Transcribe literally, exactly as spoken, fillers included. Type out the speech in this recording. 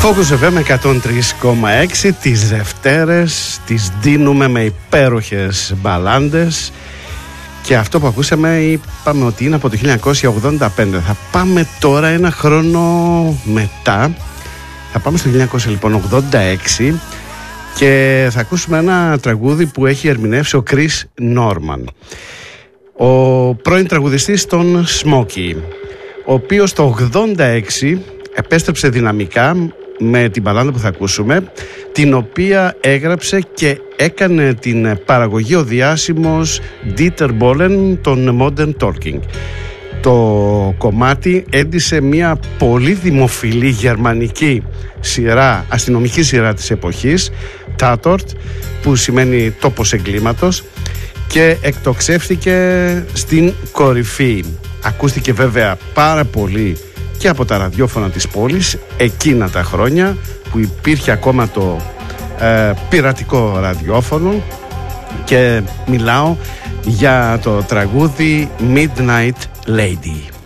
Focus εφ εμ εκατόν τρία κόμμα έξι. Τις Δευτέρες τις δίνουμε με υπέροχες μπαλάντες. Και αυτό που ακούσαμε είπαμε ότι είναι από το χίλια εννιακόσια ογδόντα πέντε. Θα πάμε τώρα ένα χρόνο μετά. Θα πάμε στο χίλια εννιακόσια ογδόντα έξι και θα ακούσουμε ένα τραγούδι που έχει ερμηνεύσει ο Chris Norman, ο πρώην τραγουδιστής των Smokey, ο οποίος το ογδόντα έξι επέστρεψε δυναμικά με την μπαλάντα που θα ακούσουμε, την οποία έγραψε και έκανε την παραγωγή ο διάσημος Dieter Bohlen των Modern Talking. Το κομμάτι έντυσε μια πολύ δημοφιλή γερμανική σειρά, αστυνομική σειρά της εποχής, Tatort, που σημαίνει τόπος εγκλήματος, και εκτοξεύτηκε στην κορυφή. Ακούστηκε βέβαια πάρα πολύ και από τα ραδιόφωνα της πόλης εκείνα τα χρόνια που υπήρχε ακόμα το ε, πειρατικό ραδιόφωνο, και μιλάω για το τραγούδι Midnight Lady.